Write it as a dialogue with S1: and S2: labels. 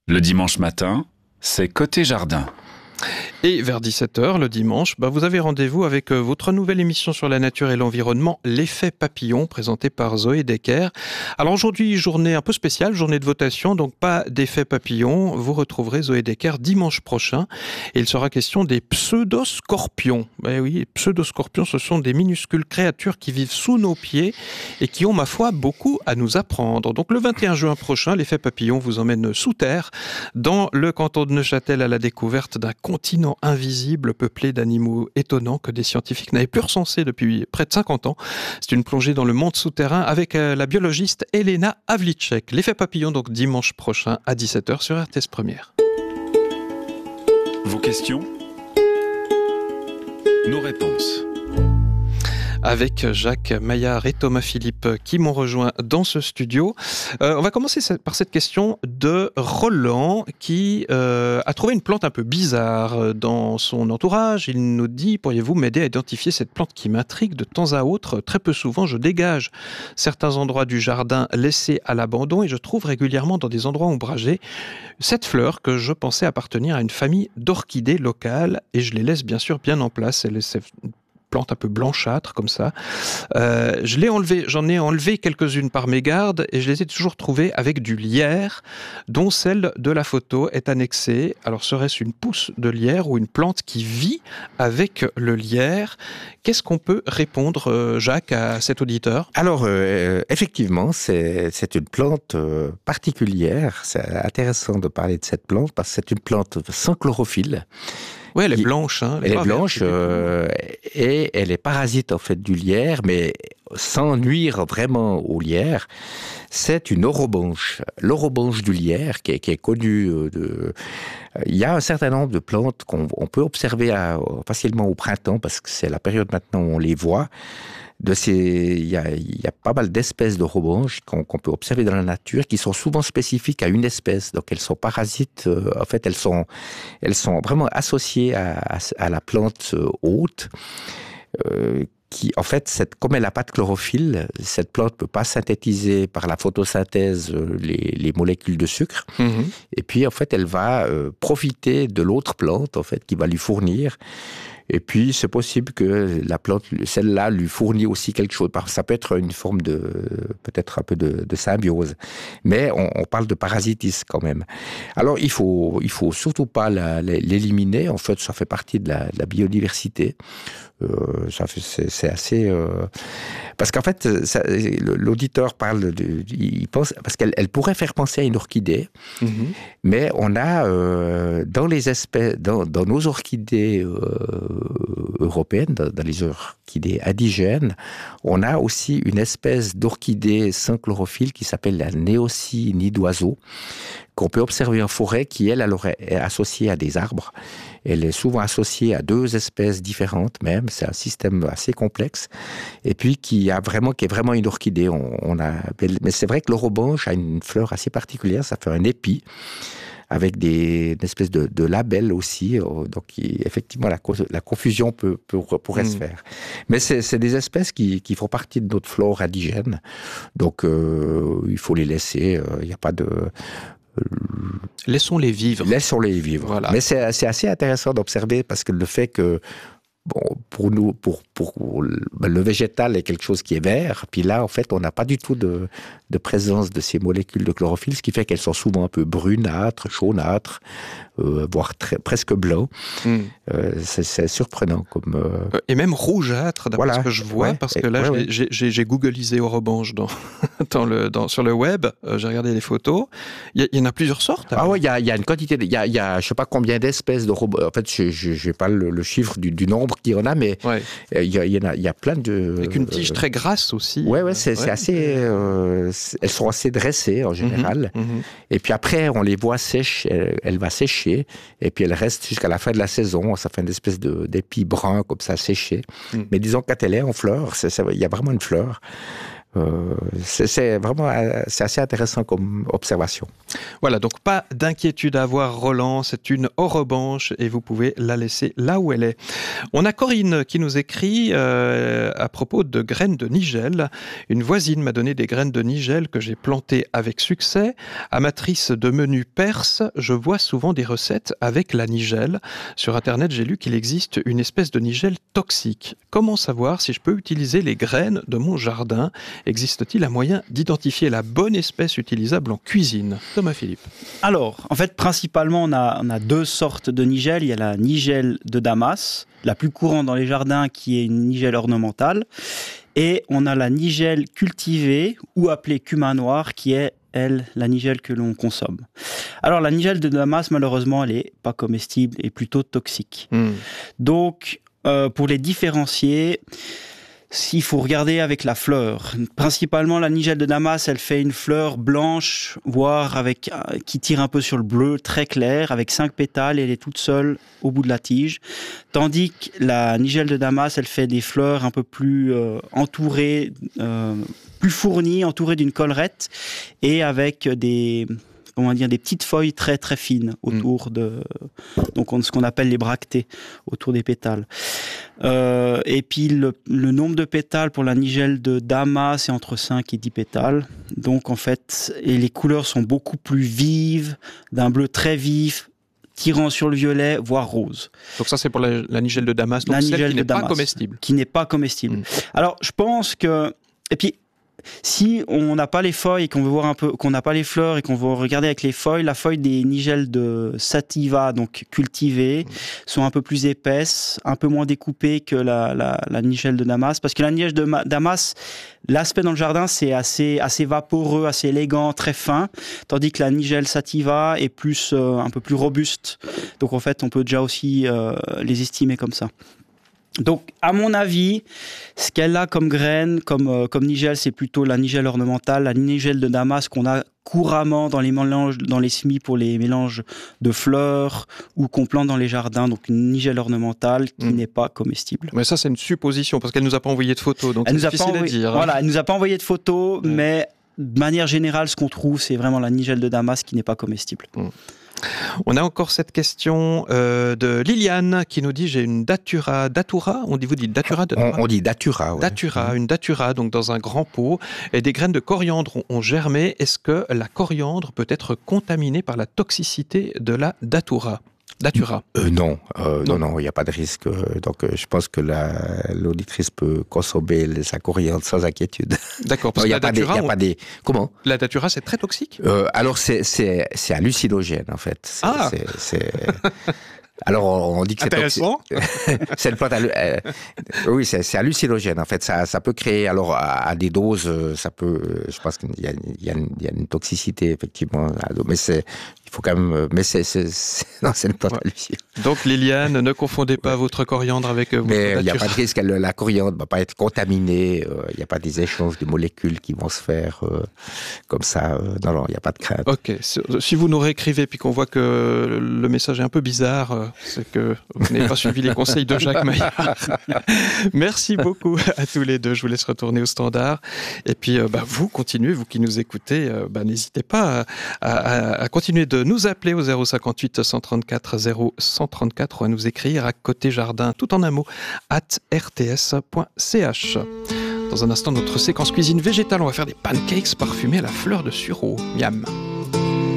S1: Le dimanche matin, c'est côté jardin.
S2: Et vers 17h le dimanche, vous avez rendez-vous avec votre nouvelle émission sur la nature et l'environnement, l'effet papillon, présenté par Zoé Decker. Alors aujourd'hui, journée un peu spéciale, journée de votation, donc pas d'effet papillon. Vous retrouverez Zoé Decker dimanche prochain. Et il sera question des pseudoscorpions. Oui, les pseudoscorpions, ce sont des minuscules créatures qui vivent sous nos pieds et qui ont, ma foi, beaucoup à nous apprendre. Donc le 21 juin prochain, l'effet papillon vous emmène sous terre, dans le canton de Neuchâtel, à la découverte d'un continent invisible peuplé d'animaux étonnants que des scientifiques n'avaient plus recensés depuis près de 50 ans. C'est une plongée dans le monde souterrain avec la biologiste Elena Havlicek. L'effet papillon donc dimanche prochain à 17h sur RTS Première.
S1: Vos questions ? Nos réponses.
S2: Avec Jacques Maillard et Thomas Philippe qui m'ont rejoint dans ce studio. On va commencer par cette question de Roland qui a trouvé une plante un peu bizarre dans son entourage. Il nous dit: pourriez-vous m'aider à identifier cette plante qui m'intrigue de temps à autre? Très peu souvent, je dégage certains endroits du jardin laissés à l'abandon et je trouve régulièrement dans des endroits ombragés cette fleur que je pensais appartenir à une famille d'orchidées locales et je les laisse bien sûr bien en place. Plante un peu blanchâtre comme ça. J'en ai enlevé quelques-unes par mégarde et je les ai toujours trouvées avec du lierre, dont celle de la photo est annexée. Alors serait-ce une pousse de lierre ou une plante qui vit avec le lierre? Qu'est-ce qu'on peut répondre, Jacques, à cet auditeur?
S3: Alors, effectivement, c'est une plante particulière. C'est intéressant de parler de cette plante parce que c'est une plante sans chlorophylle.
S2: Oui, elle est blanche.
S3: Elle est blanche et elle est parasite en fait du lierre, mais sans nuire vraiment au lierre. C'est une orobanche, l'orobanche du lierre qui est connue. Il y a un certain nombre de plantes qu'on peut observer facilement au printemps parce que c'est la période maintenant où on les voit. Il y a pas mal d'espèces d'orobanches qu'on peut observer dans la nature qui sont souvent spécifiques à une espèce. Donc elles sont parasites. En fait, elles sont vraiment associées à la plante hôte. Qui, en fait, comme elle n'a pas de chlorophylle, cette plante ne peut pas synthétiser par la photosynthèse les molécules de sucre. Mmh. Et puis, en fait, elle va profiter de l'autre plante, en fait, qui va lui fournir. Et puis, c'est possible que la plante, celle-là, lui fournit aussi quelque chose. Ça peut être une forme peut-être un peu de symbiose. Mais on parle de parasitisme quand même. Alors, il faut surtout pas l'éliminer. En fait, ça fait partie de la biodiversité. C'est assez... Parce qu'en fait, l'auditeur parle il pense, parce qu'elle pourrait faire penser à une orchidée, mais on a dans les espèces, dans nos orchidées européennes, dans les orchidées indigènes, on a aussi une espèce d'orchidée sans chlorophylle qui s'appelle la Néocie nid d'oiseau, qu'on peut observer en forêt, qui elle est associée à des arbres. Elle est souvent associée à deux espèces différentes même. C'est un système assez complexe. Et puis qui est vraiment une orchidée. Mais c'est vrai que l'orobanche a une fleur assez particulière. Ça fait un épi avec une espèce de label aussi. Donc effectivement, la confusion pourrait se faire. Mais c'est des espèces qui font partie de notre flore indigène. Donc il faut les laisser. Il n'y a pas de...
S2: Laissons-les vivre.
S3: Laissons-les vivre. Voilà. Mais c'est assez intéressant d'observer parce que le fait que, pour nous, pour le végétal est quelque chose qui est vert, puis là, en fait, on n'a pas du tout de présence de ces molécules de chlorophylle, ce qui fait qu'elles sont souvent un peu brunâtres, jaunâtres, voire presque blancs. C'est surprenant.
S2: Et même rougeâtres, d'après ce que je vois, parce que là, j'ai googlisé orobanche sur le web, j'ai regardé les photos. Il y en a plusieurs sortes.
S3: Ah oui, il y a une quantité, il y a je ne sais pas combien d'espèces d'orobanche. En fait, je n'ai pas le chiffre du nombre qu'il y en a, mais il y a plein de...
S2: Avec une tige très grasse aussi.
S3: C'est assez... elles sont assez dressées en général. Et puis après, on les voit sèches, elle va sécher, et puis elle reste jusqu'à la fin de la saison. Ça fait une espèce d'épi brun comme ça séché. Mais disons, quand elle est en fleur, il y a vraiment une fleur. C'est vraiment c'est assez intéressant comme observation.
S2: Voilà, donc pas d'inquiétude à avoir, Roland, c'est une orobanche et vous pouvez la laisser là où elle est. On a Corinne qui nous écrit à propos de graines de nigelle. Une voisine m'a donné des graines de nigelle que j'ai plantées avec succès. Amatrice de menus perse, je vois souvent des recettes avec la nigelle. Sur Internet, j'ai lu qu'il existe une espèce de nigelle toxique. Comment savoir si je peux utiliser les graines de mon jardin ? Existe-t-il un moyen d'identifier la bonne espèce utilisable en cuisine ? Thomas Philippe.
S4: Alors, en fait, principalement, on a deux sortes de nigelle. Il y a la nigelle de Damas, la plus courante dans les jardins, qui est une nigelle ornementale. Et on a la nigelle cultivée, ou appelée cumin noir, qui est, elle, la nigelle que l'on consomme. Alors, la nigelle de Damas, malheureusement, elle n'est pas comestible et plutôt toxique. Donc, pour les différencier, s'il faut regarder avec la fleur. Principalement, la nigelle de Damas, elle fait une fleur blanche, voire qui tire un peu sur le bleu, très clair, avec 5 pétales, et elle est toute seule au bout de la tige. Tandis que la nigelle de Damas, elle fait des fleurs un peu plus entourées, plus fournies, entourées d'une collerette, et avec des petites feuilles très très fines autour donc ce qu'on appelle les bractées autour des pétales. Et puis le nombre de pétales pour la nigelle de Damas, c'est entre 5 et 10 pétales. Donc en fait, et les couleurs sont beaucoup plus vives, d'un bleu très vif, tirant sur le violet, voire rose.
S2: Donc ça, c'est pour la nigelle de Damas, donc celle qui n'est pas comestible.
S4: Qui n'est pas comestible. Alors, je pense que... Et puis, si on n'a pas les feuilles et qu'on veut voir un peu, qu'on n'a pas les fleurs et qu'on veut regarder avec les feuilles, la feuille des nigelles de sativa, donc cultivées, sont un peu plus épaisses, un peu moins découpées que la nigelle de Damas. Parce que la nigelle de Damas, l'aspect dans le jardin, c'est assez vaporeux, assez élégant, très fin. Tandis que la nigelle sativa est plus, un peu plus robuste. Donc en fait, on peut déjà aussi les estimer comme ça. Donc, à mon avis, ce qu'elle a comme graine, comme nigelle, c'est plutôt la nigelle ornementale, la nigelle de Damas qu'on a couramment dans les mélanges, dans les semis pour les mélanges de fleurs ou qu'on plante dans les jardins. Donc, une nigelle ornementale qui n'est pas comestible.
S2: Mais ça, c'est une supposition parce qu'elle nous a pas envoyé de photos, donc c'est difficile à dire.
S4: Voilà, elle nous a pas envoyé de photos, mais de manière générale, ce qu'on trouve, c'est vraiment la nigelle de Damas qui n'est pas comestible.
S2: On a encore cette question de Liliane qui nous dit j'ai une datura, vous dites datura
S3: on dit datura, ouais.
S2: Datura, une datura donc dans un grand pot et des graines de coriandre ont germé. Est-ce que la coriandre peut être contaminée par la toxicité de la datura?
S3: Non, il n'y a pas de risque. Donc, je pense que l'auditrice peut consommer sa coriandre sans inquiétude.
S2: D'accord, parce que la datura,
S3: Comment ?
S2: La datura, c'est très toxique.
S3: Alors, c'est hallucinogène, en fait. Alors, on dit que c'est
S2: intéressant.
S3: C'est une plante. Oui, c'est hallucinogène. En fait, ça peut créer. Alors, à des doses, ça peut. Je pense qu'il y a une toxicité effectivement. Mais il faut quand même. Mais c'est une plante hallucinogène.
S2: Donc, Liliane, ne confondez pas votre coriandre avec votre datura.
S3: Mais il n'y a pas de risque. La coriandre ne va pas être contaminée. Il n'y a pas des échanges de molécules qui vont se faire comme ça. Non, il n'y a pas de crainte.
S2: Ok. Si vous nous réécrivez puis qu'on voit que le message est un peu bizarre. C'est que vous n'avez pas suivi les conseils de Jacques Maillard. Merci beaucoup à tous les deux. Je vous laisse retourner au standard. Et puis, vous continuez, vous qui nous écoutez, n'hésitez pas à continuer de nous appeler au 058 134 0134 ou à nous écrire à côté jardin, tout en un mot, @rts.ch. Dans un instant, notre séquence cuisine végétale, on va faire des pancakes parfumés à la fleur de sureau. Miam.